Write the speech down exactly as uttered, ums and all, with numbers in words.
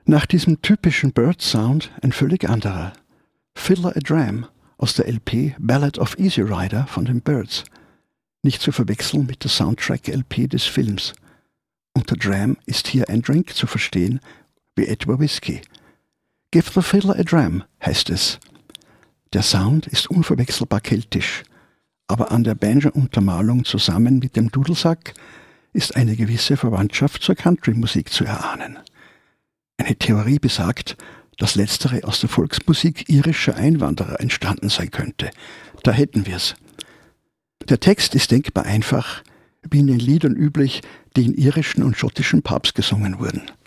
Nach diesem typischen Byrds-Sound ein völlig anderer. Fiddler a Dram aus der L P Ballad of Easy Rider von den Byrds. Nicht zu verwechseln mit der Soundtrack-L P des Films. Unter Dram ist hier ein Drink zu verstehen, wie etwa Whisky. Give the Fiddler a Dram heißt es. Der Sound ist unverwechselbar keltisch, aber an der Banjo-Untermalung zusammen mit dem Dudelsack ist eine gewisse Verwandtschaft zur Country-Musik zu erahnen. Eine Theorie besagt, dass letztere aus der Volksmusik irischer Einwanderer entstanden sein könnte. Da hätten wir's. Der Text ist denkbar einfach, wie in den Liedern üblich, die in irischen und schottischen Pubs gesungen wurden.